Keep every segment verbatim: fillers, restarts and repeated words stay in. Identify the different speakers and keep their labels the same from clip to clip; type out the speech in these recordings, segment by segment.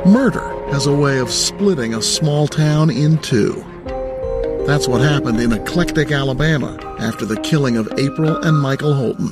Speaker 1: Murder has a way of splitting a small town in two. That's what happened in Eclectic, Alabama, after the killing of April and Michael Holton.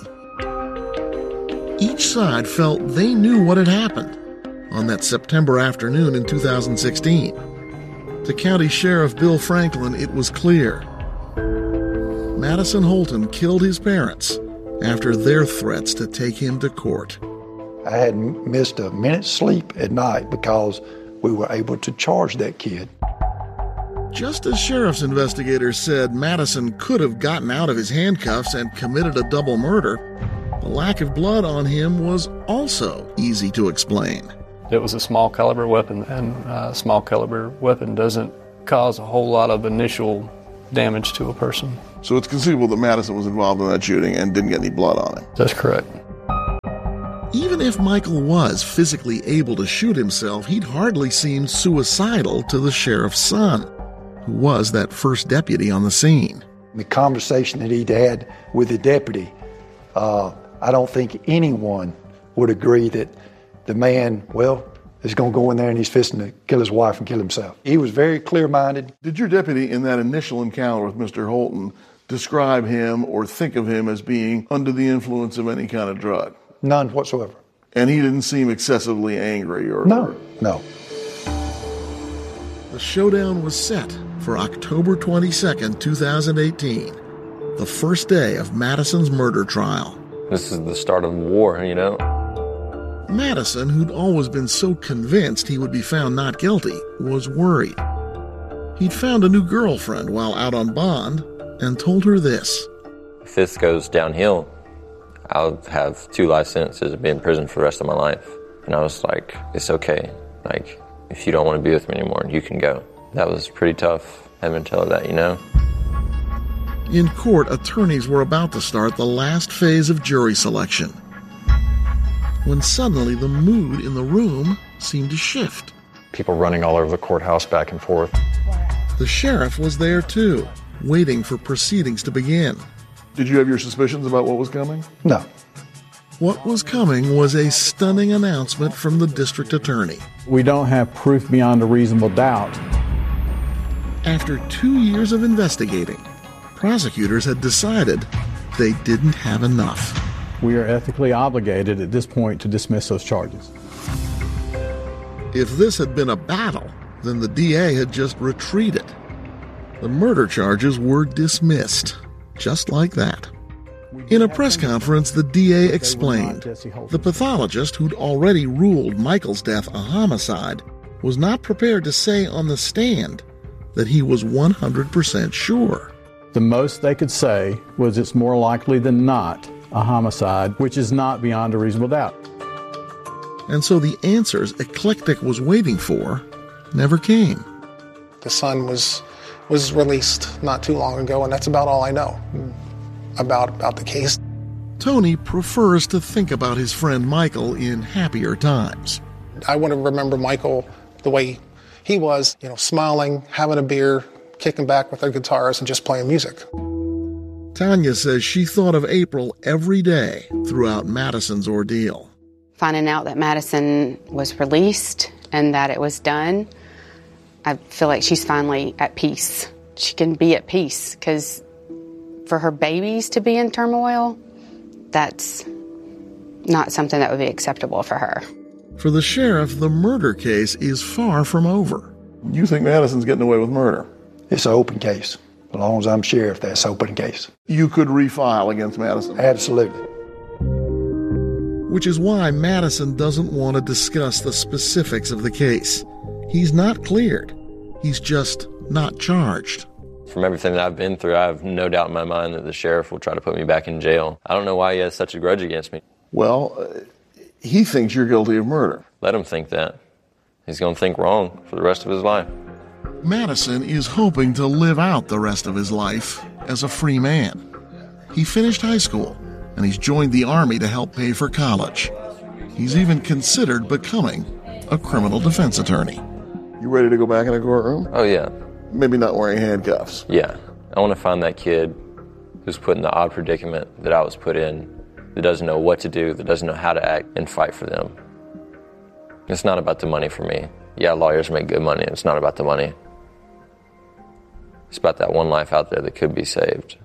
Speaker 1: Each side felt they knew what had happened on that September afternoon in two thousand sixteen. To County Sheriff Bill Franklin, it was clear. Madison Holton killed his parents after their threats to take him to court.
Speaker 2: I hadn't missed a minute's sleep at night because we were able to charge that kid.
Speaker 1: Just as sheriff's investigators said Madison could have gotten out of his handcuffs and committed a double murder, the lack of blood on him was also easy to explain.
Speaker 3: It was a small caliber weapon, and a small caliber weapon doesn't cause a whole lot of initial damage to a person.
Speaker 4: So it's conceivable that Madison was involved in that shooting and didn't get any blood on him.
Speaker 3: That's correct.
Speaker 1: Even if Michael was physically able to shoot himself, he'd hardly seemed suicidal to the sheriff's son, who was that first deputy on the scene.
Speaker 2: The conversation that he'd had with the deputy, uh, I don't think anyone would agree that the man, well, is going to go in there and he's fixing to kill his wife and kill himself. He was very clear-minded.
Speaker 4: Did your deputy in that initial encounter with Mister Holton describe him or think of him as being under the influence of any kind of drug?
Speaker 2: None whatsoever.
Speaker 4: And he didn't seem excessively angry or...
Speaker 2: No,
Speaker 4: or...
Speaker 2: no.
Speaker 1: The showdown was set for October twenty-second, two thousand eighteen, the first day of Madison's murder trial.
Speaker 5: This is the start of war, you know?
Speaker 1: Madison, who'd always been so convinced he would be found not guilty, was worried. He'd found a new girlfriend while out on bond and told her this.
Speaker 5: If this goes downhill, I'll have two life sentences and be in prison for the rest of my life. And I was like, it's okay. Like, if you don't want to be with me anymore, you can go. That was pretty tough, having to tell her that, you know?
Speaker 1: In court, attorneys were about to start the last phase of jury selection, when suddenly the mood in the room seemed to shift.
Speaker 6: People running all over the courthouse back and forth.
Speaker 1: The sheriff was there too, waiting for proceedings to begin.
Speaker 4: Did you have your suspicions about what was coming?
Speaker 2: No.
Speaker 1: What was coming was a stunning announcement from the district attorney.
Speaker 7: We don't have proof beyond a reasonable doubt.
Speaker 1: After two years of investigating, prosecutors had decided they didn't have enough.
Speaker 7: We are ethically obligated at this point to dismiss those charges.
Speaker 1: If this had been a battle, then the D A had just retreated. The murder charges were dismissed, just like that. In a press conference, the D A explained the pathologist who'd already ruled Michael's death a homicide was not prepared to say on the stand that he was one hundred percent sure.
Speaker 7: The most they could say was it's more likely than not a homicide, which is not beyond a reasonable doubt.
Speaker 1: And so the answers Eclectic was waiting for never came.
Speaker 8: The son was was released not too long ago, and that's about all I know about, about the case.
Speaker 1: Tony prefers to think about his friend Michael in happier times.
Speaker 8: I want to remember Michael the way he was, you know, smiling, having a beer, kicking back with their guitars and just playing music.
Speaker 1: Tanya says she thought of April every day throughout Madison's ordeal.
Speaker 9: Finding out that Madison was released and that it was done, I feel like she's finally at peace. She can be at peace because for her babies to be in turmoil, that's not something that would be acceptable for her.
Speaker 1: For the sheriff, the murder case is far from over.
Speaker 4: You think Madison's getting away with murder?
Speaker 2: It's an open case. As long as I'm sheriff, that's an open case.
Speaker 4: You could refile against Madison?
Speaker 2: Absolutely.
Speaker 1: Which is why Madison doesn't want to discuss the specifics of the case. He's not cleared. He's just not charged.
Speaker 5: From everything that I've been through, I have no doubt in my mind that the sheriff will try to put me back in jail. I don't know why he has such a grudge against me.
Speaker 4: Well, uh, he thinks you're guilty of murder.
Speaker 5: Let him think that. He's going to think wrong for the rest of his life.
Speaker 1: Madison is hoping to live out the rest of his life as a free man. He finished high school, and he's joined the Army to help pay for college. He's even considered becoming a criminal defense attorney.
Speaker 4: You ready to go back in a courtroom?
Speaker 5: Oh, yeah.
Speaker 4: Maybe not wearing handcuffs.
Speaker 5: Yeah. I want to find that kid who's put in the odd predicament that I was put in, that doesn't know what to do, that doesn't know how to act and fight for them. It's not about the money for me. yeah, lawyers make good money. It's not about the money. It's about that one life out there that could be saved.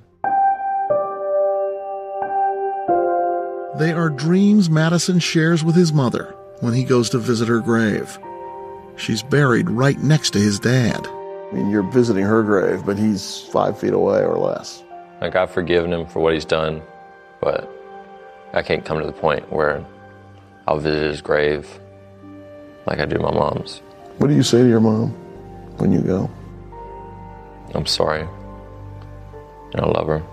Speaker 1: They are dreams Madison shares with his mother when he goes to visit her grave. She's buried right next to his dad.
Speaker 4: I mean, you're visiting her grave, but he's five feet away or less.
Speaker 5: Like, I've forgiven him for what he's done, but I can't come to the point where I'll visit his grave like I do my mom's.
Speaker 4: What do you say to your mom when you go?
Speaker 5: I'm sorry, and I love her.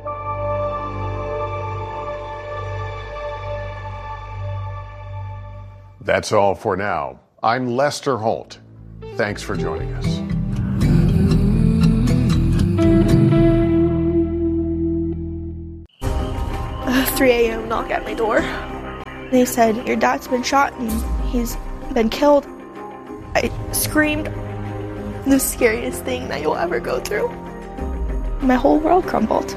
Speaker 10: That's all for now. I'm Lester Holt. Thanks for joining us.
Speaker 11: three a.m. knock at my door. They said, your dad's been shot and he's been killed. I screamed. The scariest thing that you'll ever go through. My whole world crumbled.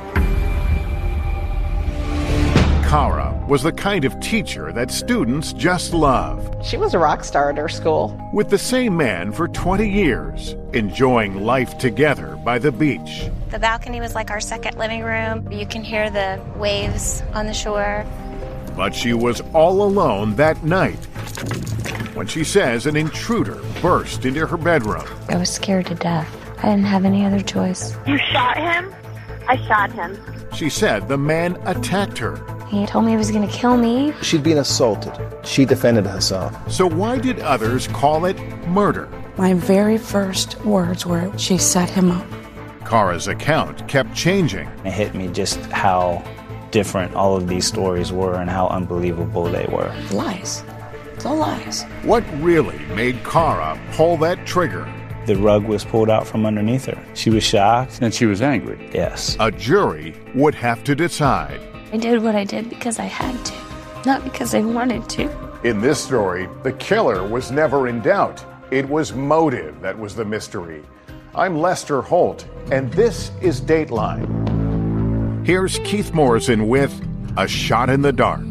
Speaker 10: Cara was the kind of teacher that students just loved.
Speaker 12: She was a rock star at her school.
Speaker 10: With the same man for twenty years, enjoying life together by the beach.
Speaker 13: The balcony was like our second living room. You can hear the waves on the shore.
Speaker 10: But she was all alone that night when she says an intruder burst into her bedroom.
Speaker 13: I was scared to death. I didn't have any other choice.
Speaker 11: You shot him?
Speaker 13: I shot him.
Speaker 10: She said the man attacked her.
Speaker 13: He told me he was going to kill me.
Speaker 14: She'd been assaulted. She defended herself.
Speaker 10: So why did others call it murder?
Speaker 15: My very first words were, she set him up.
Speaker 10: Cara's account kept changing.
Speaker 16: It hit me just how different all of these stories were and how unbelievable they were.
Speaker 15: Lies. It's all lies.
Speaker 10: What really made Cara pull that trigger?
Speaker 16: The rug was pulled out from underneath her. She was shocked.
Speaker 17: And she was angry.
Speaker 16: Yes.
Speaker 10: A jury would have to decide.
Speaker 13: I did what I did because I had to, not because I wanted to.
Speaker 10: In this story, the killer was never in doubt. It was motive that was the mystery. I'm Lester Holt, and this is Dateline. Here's Keith Morrison with A Shot in the Dark.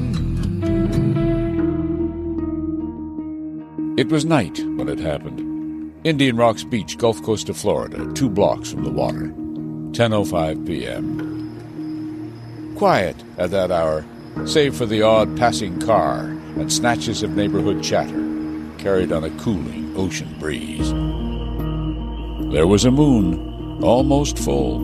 Speaker 18: It was night when it happened. Indian Rocks Beach, Gulf Coast of Florida, two blocks from the water. ten oh five p.m. Quiet at that hour, save for the odd passing car and snatches of neighborhood chatter carried on a cooling ocean breeze. There was a moon, almost full.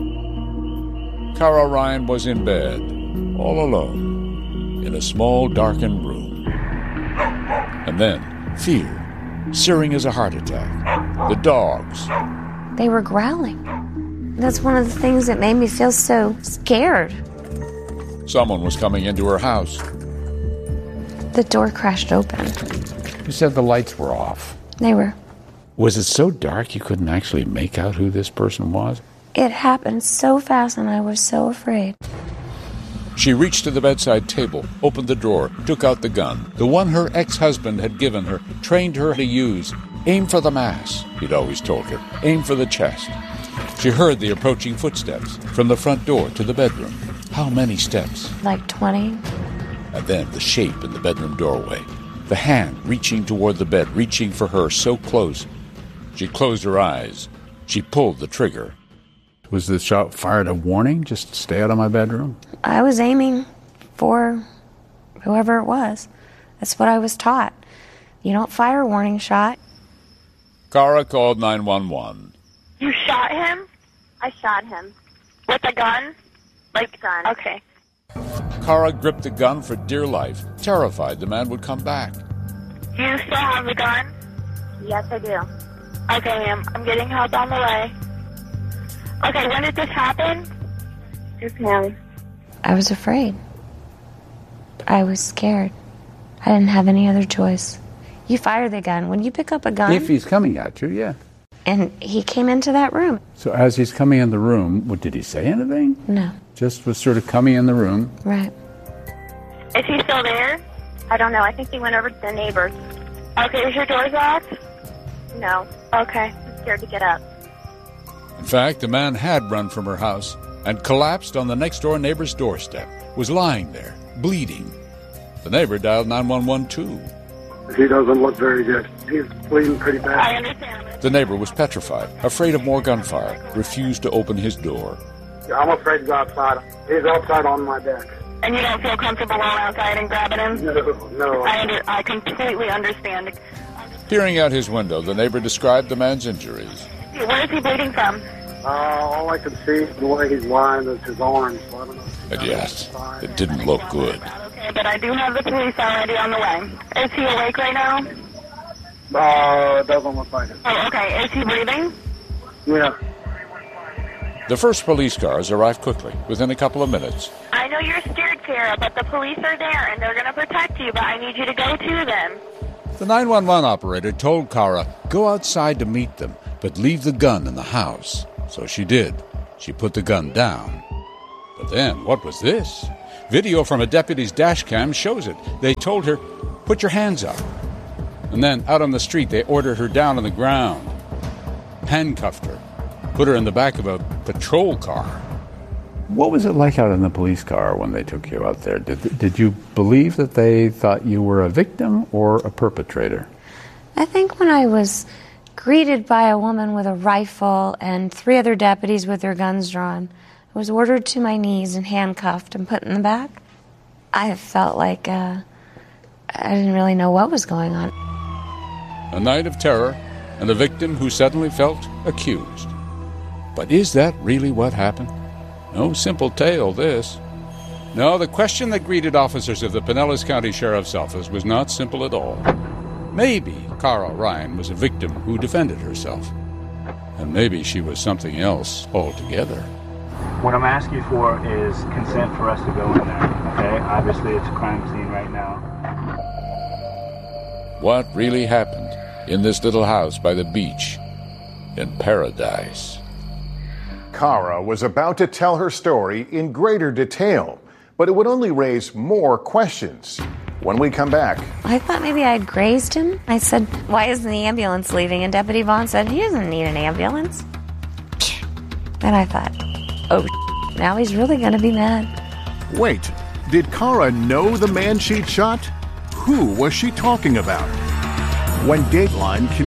Speaker 18: Cara Ryan was in bed, all alone, in a small darkened room. And then, fear, searing as a heart attack. The dogs.
Speaker 13: They were growling. That's one of the things that made me feel so scared.
Speaker 18: Someone was coming into her house.
Speaker 13: The door crashed open.
Speaker 17: You said the lights were off.
Speaker 13: They were.
Speaker 17: Was it so dark you couldn't actually make out who this person was?
Speaker 13: It happened so fast and I was so afraid.
Speaker 18: She reached to the bedside table, opened the drawer, took out the gun, the one her ex-husband had given her, trained her to use. Aim for the mass, he'd always told her. Aim for the chest. She heard the approaching footsteps from the front door to the bedroom. How many steps?
Speaker 13: Like twenty.
Speaker 18: And then the shape in the bedroom doorway. The hand reaching toward the bed, reaching for her so close. She closed her eyes. She pulled the trigger.
Speaker 17: Was the shot fired a warning? Just stay out of my bedroom?
Speaker 13: I was aiming for whoever it was. That's what I was taught. You don't fire a warning shot.
Speaker 18: Cara called nine one one.
Speaker 11: You shot him?
Speaker 13: I shot him.
Speaker 11: With a gun?
Speaker 13: Like gun.
Speaker 11: Okay.
Speaker 18: Cara gripped the gun for dear life, terrified the man would come back.
Speaker 11: Do you still have the gun?
Speaker 13: Yes, I do.
Speaker 11: Okay, ma'am. I'm getting help on the way. Okay, when did this happen?
Speaker 13: Just now. I was afraid. I was scared. I didn't have any other choice. You fire the gun. When you pick up a gun...
Speaker 17: If he's coming at you, yeah.
Speaker 13: And he came into that room.
Speaker 17: So as he's coming in the room, what, did he say anything?
Speaker 13: No.
Speaker 17: Just was sort of coming in the room.
Speaker 13: Right.
Speaker 11: Is he still there?
Speaker 13: I don't know. I think he went over to the neighbors.
Speaker 11: Okay, is your door locked?
Speaker 13: No.
Speaker 11: Okay.
Speaker 13: I'm scared to get up.
Speaker 18: In fact, the man had run from her house and collapsed on the next-door neighbor's doorstep, was lying there, bleeding. The neighbor dialed nine one one too.
Speaker 19: He doesn't look very good. He's bleeding pretty bad.
Speaker 20: I understand.
Speaker 18: The neighbor was petrified, afraid of more gunfire, refused to open his door.
Speaker 19: I'm afraid to go outside. He's outside on my deck.
Speaker 20: And you don't feel comfortable going outside and grabbing him?
Speaker 19: No, no.
Speaker 20: I, under, I completely understand.
Speaker 18: Peering out his window, the neighbor described the man's injuries.
Speaker 20: Where is he bleeding from?
Speaker 19: Uh, all I can see, the way he's lying, is his arms. So I don't know.
Speaker 18: And yes, it didn't look good.
Speaker 20: Okay, but I do have the police already on the way. Is he awake right now?
Speaker 19: Uh, it doesn't look like it.
Speaker 20: Oh, okay. Is he breathing?
Speaker 19: Yeah.
Speaker 18: The first police cars arrived quickly, within a couple of minutes.
Speaker 20: I know you're scared, Kara, but the police are there, and they're going to protect you, but I need you to go to them.
Speaker 18: The nine one one operator told Kara, go outside to meet them, but leave the gun in the house. So she did. She put the gun down. But then, what was this? Video from a deputy's dash cam shows it. They told her, put your hands up. And then, out on the street, they ordered her down on the ground, handcuffed her, put her in the back of a patrol car.
Speaker 17: What was it like out in the police car when they took you out there? Did, did you believe that they thought you were a victim or a perpetrator?
Speaker 13: I think when I was greeted by a woman with a rifle and three other deputies with their guns drawn, I was ordered to my knees and handcuffed and put in the back. I felt like uh, I didn't really know what was going on.
Speaker 18: A night of terror and a victim who suddenly felt accused. But is that really what happened? No simple tale, this. No, the question that greeted officers of the Pinellas County Sheriff's Office was not simple at all. Maybe Kara Ryan was a victim who defended herself. And maybe she was something else altogether.
Speaker 21: What I'm asking you for is consent for us to go in there, okay? Obviously, it's a crime scene right now.
Speaker 18: What really happened in this little house by the beach in Paradise?
Speaker 10: Kara was about to tell her story in greater detail, but it would only raise more questions. When we come back...
Speaker 13: I thought maybe I'd grazed him. I said, why isn't the ambulance leaving? And Deputy Vaughn said, he doesn't need an ambulance. Then I thought, oh, now he's really going to be mad.
Speaker 10: Wait, did Kara know the man she'd shot? Who was she talking about? When Dateline